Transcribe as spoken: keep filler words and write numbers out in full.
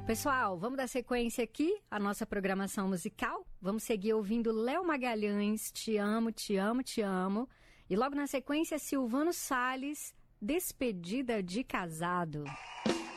Pessoal, vamos dar sequência aqui à nossa programação musical. Vamos seguir ouvindo Léo Magalhães, Te Amo, Te Amo, Te Amo. E logo na sequência, Silvano Salles, Despedida de Casado.